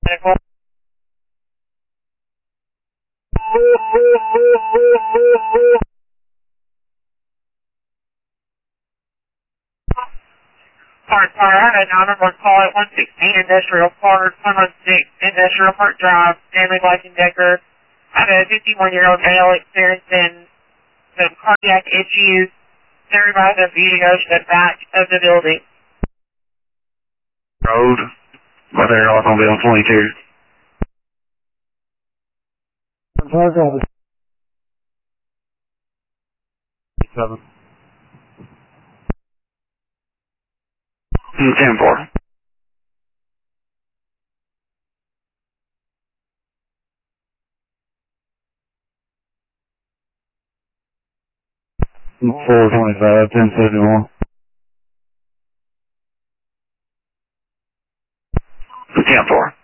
Park Fire at 911 call at 116 Industrial Park, 116 Industrial Park Drive, Stanley Black & Decker. I had a 51-year-old male experiencing some cardiac issues. Everybody in the video to the back of the building. Road, right there, automobile 22. 7. 10-4. $425, 1071. 10-4.